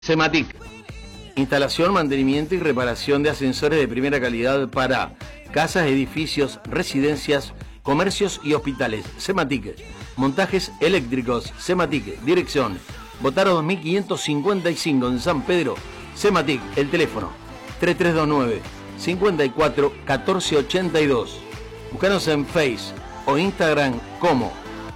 Sematic, instalación, mantenimiento y reparación de ascensores de primera calidad para casas, edificios, residencias, comercios y hospitales. Sematic, montajes eléctricos. Sematic, dirección Botaro 2555 en San Pedro. Sematic, el teléfono 3329 54 14 82. Búscanos en Face o Instagram como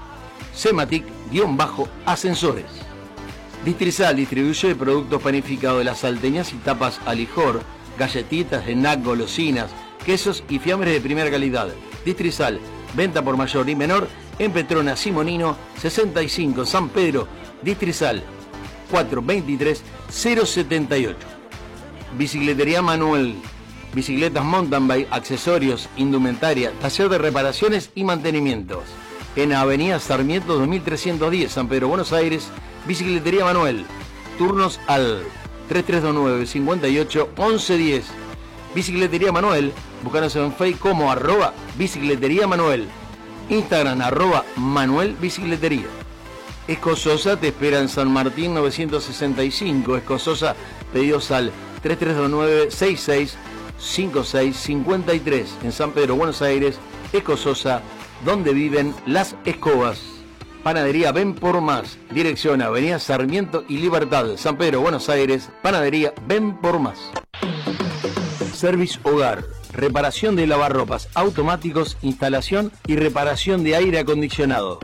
Sematic-ascensores. Distrizal distribuye productos panificados de las salteñas y tapas Alijor, galletitas, snack, golosinas, quesos y fiambres de primera calidad. Distrizal, venta por mayor y menor en Petrona Simonino 65 San Pedro. Distrizal 423 078. Bicicletería Manuel, bicicletas mountain bike, accesorios, indumentaria, taller de reparaciones y mantenimientos. En Avenida Sarmiento 2310 San Pedro, Buenos Aires. Bicicletería Manuel, turnos al 3329 58 1110. Bicicletería Manuel, búscanos en Facebook como @bicicletería Manuel, Instagram @Manuel Bicicletería. Escososa te espera en San Martín 965. Escososa, pedidos al 3329 66 56 53 en San Pedro, Buenos Aires. Escososa, donde viven las escobas. Panadería Ven por Más, dirección Avenida Sarmiento y Libertad, San Pedro, Buenos Aires. Panadería Ven por Más. Service Hogar, reparación de lavarropas automáticos, instalación y reparación de aire acondicionado.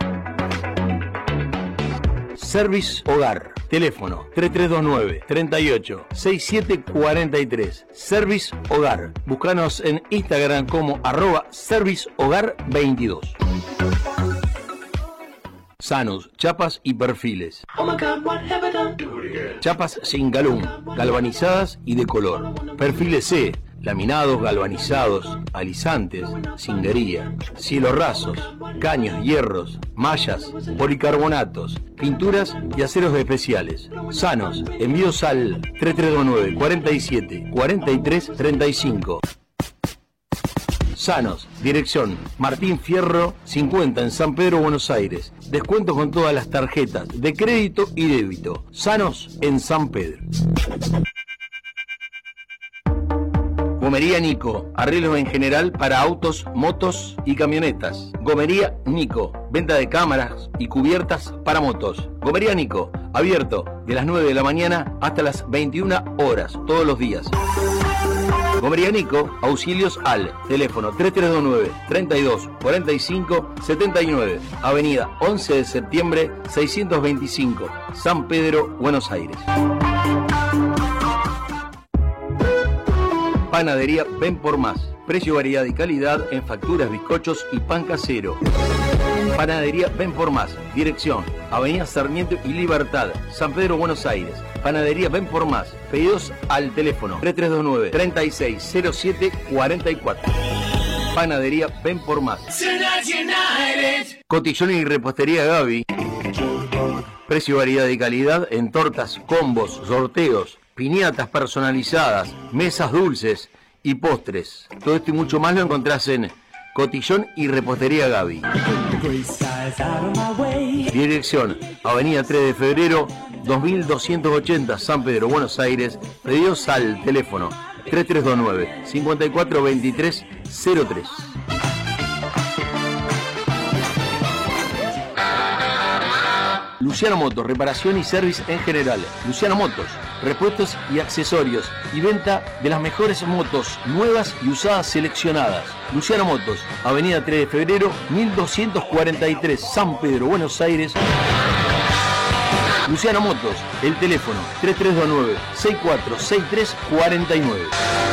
Service Hogar, teléfono 3329 38 67 43. Service Hogar, búscanos en Instagram como @servicehogar22. Sanos, chapas y perfiles. Chapas sin galón, galvanizadas y de color. Perfiles C, laminados, galvanizados, alisantes, cindería, cielo rasos, caños, hierros, mallas, policarbonatos, pinturas y aceros especiales. Sanos, envíos al 3329 47 43 35. Sanos, dirección Martín Fierro 50 en San Pedro, Buenos Aires. Descuento con todas las tarjetas de crédito y débito. Sanos en San Pedro. Gomería Nico, arreglos en general para autos, motos y camionetas. Gomería Nico, venta de cámaras y cubiertas para motos. Gomería Nico, abierto de las 9 de la mañana hasta las 21 horas, todos los días. Gomería Nico, auxilios al teléfono 3329 32 45 79, Avenida 11 de septiembre 625, San Pedro, Buenos Aires. Panadería Ven por Más, precio, variedad y calidad en facturas, bizcochos y pan casero. Panadería Ven por Más, dirección Avenida Sarmiento y Libertad, San Pedro, Buenos Aires. Panadería Ven por Más, pedidos al teléfono 3329 3607 44. Panadería Ven por Más. Cotillón y repostería Gaby, precio, variedad y calidad en tortas, combos, sorteos, piñatas personalizadas, mesas dulces y postres. Todo esto y mucho más lo encontrás en Cotillón y Repostería Gaby. Dirección Avenida 3 de Febrero 2280 San Pedro, Buenos Aires. Pedidos al teléfono 3329 54 23 03. Luciano Motos, reparación y service en general. Luciano Motos, repuestos y accesorios y venta de las mejores motos nuevas y usadas seleccionadas. Luciano Motos, Avenida 3 de Febrero 1243 San Pedro, Buenos Aires. Luciano Motos, el teléfono 3329 6463 49.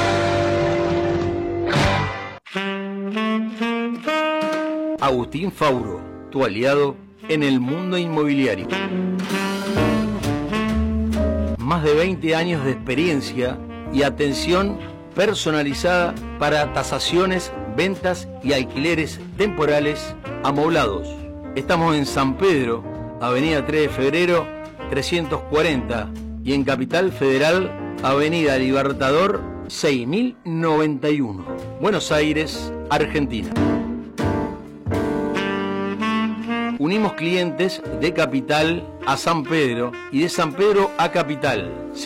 Agustín Fauro, tu aliado en el mundo inmobiliario. Más de 20 años de experiencia y atención personalizada para tasaciones, ventas y alquileres temporales amoblados. Estamos en San Pedro, Avenida 3 de Febrero 340 y en Capital Federal, Avenida Libertador 6091, Buenos Aires, Argentina. Unimos clientes de Capital a San Pedro y de San Pedro a Capital.